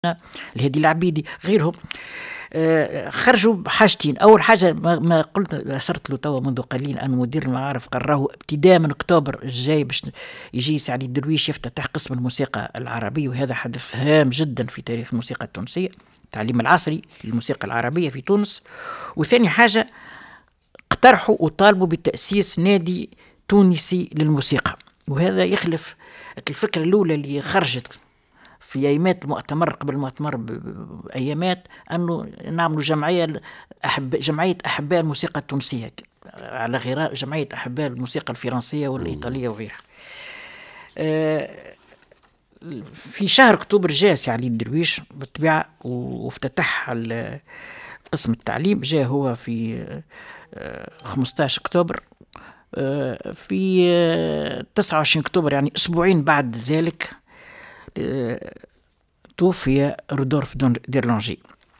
الهادي العبيدي غيرهم. خرجوا بحاجتين. أول حاجة ما قلت أشرت له توا منذ قليل أن مدير المعارف قرره ابتداء من أكتوبر الجاي باش يجي سعد الدرويش يفتتح قسم الموسيقى العربية، وهذا حدث هام جدا في تاريخ الموسيقى التونسية، التعليم العصري للموسيقى العربية في تونس. وثاني حاجة اقترحوا وطالبوا بتأسيس نادي تونسي للموسيقى، وهذا يخلف الفكرة الأولى اللي خرجت في أيامات المؤتمر قبل المؤتمر بأيامات أنه نعملوا جمعية أحباء الموسيقى التونسية على غير جمعية أحباء الموسيقى الفرنسية والإيطالية وغيرها. في شهر أكتوبر جاء سي علي الدرويش بالطبيعة وافتتح قسم التعليم. جاء هو في 15 أكتوبر. في 29 أكتوبر يعني أسبوعين بعد ذلك توفي رودولف ديرلانجي.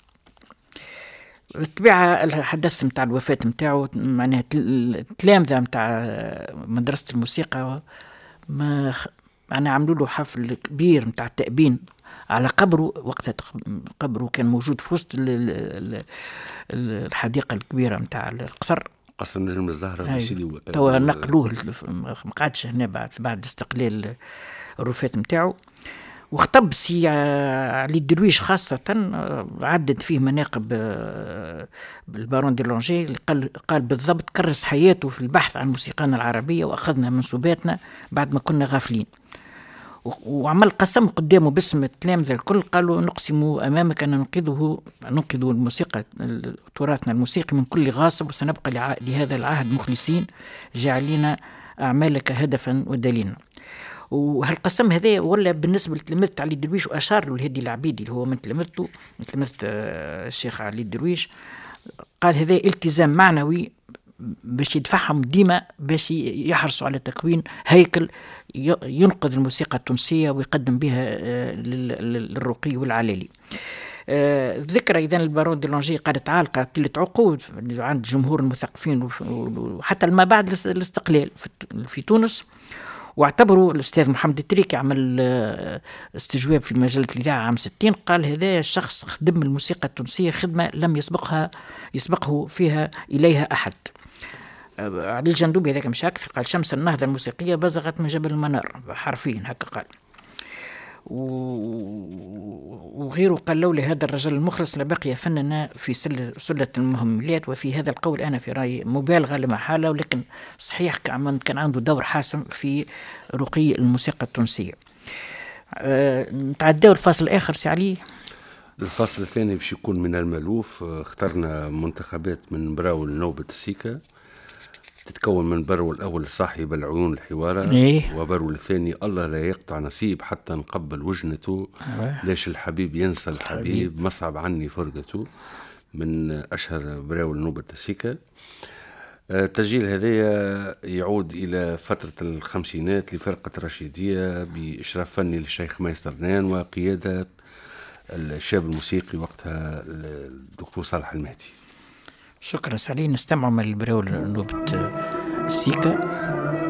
بالطبيعة الحدث متاع الوفاة متاعه معناها التلامذة متاع مدرسة الموسيقى ما معناها عملوا له حفل كبير متاع التأبين على قبره. وقتها قبره كان موجود في وسط الحديقة الكبيرة متاع القصر، قصر النجم الزهرة. توا نقلوه ما قعدش هنا بعد استقلال الرفات متاعه. واختب سي علي الدرويش خاصة عدد فيه مناقب بالبارون ديرلانجي اللي قال بالضبط كرس حياته في البحث عن موسيقانا العربية وأخذنا منسوباتنا بعد ما كنا غافلين. وعمل قسم قدامه باسم التلامذة الكل، قالوا نقسم أمامك أن ننقذ الموسيقى تراثنا الموسيقي من كل غاصب، وسنبقى لهذا العهد مخلصين جاعلين أعمالك هدفا ودليلا. وهالقسم هذا ولا بالنسبة لتلمذة علي الدرويش، وأشار له الهادي العبيدي اللي هو من تلمذته الشيخ علي الدرويش، قال هذا التزام معنوي باش يدفعهم ديما باش يحرصوا على تكوين هيكل ينقذ الموسيقى التونسية ويقدم بها للرقي والعلالي. ذكرى إذن البارون ديرلانجي قعدت عالقة 3 عقود عند جمهور المثقفين وحتى ما بعد الاستقلال في تونس. واعتبروا الأستاذ محمد التريكي عمل استجواب في مجلة الإذاعة عام 60، قال هذا الشخص خدم الموسيقى التونسية خدمة لم يسبقه فيها إليها أحد. علي الجندوبي هذاك مش أكثر، قال شمس النهضة الموسيقية بزغت من جبل المنار، حرفيا هكا قال. وغيره قال لولا هذا الرجل المخلص لبقي فننا في سلة المهملات. وفي هذا القول أنا في رأيي مبالغة لمحالة، ولكن صحيح كان عنده دور حاسم في رقي الموسيقى التونسية. نتعداو الفاصل الآخر سي علي. الفاصل الثاني باش يكون من المألوف. اخترنا منتخبات من براول نوبة السيكا، تتكون من برو الأول صاحب العيون الحوارة، وبرو الثاني الله لا يقطع نصيب حتى نقبل وجنته، ليش الحبيب ينسى الحبيب مصعب عني فرقته، من أشهر براول نوبة السيكا. التسجيل هذا يعود إلى فترة الخمسينات لفرقة رشيدية بإشراف فني للشيخ مايستر نان وقيادة الشاب الموسيقي وقتها الدكتور صالح المهدي. شكرا سعيد. نستمع من البراول نوبة السيكا.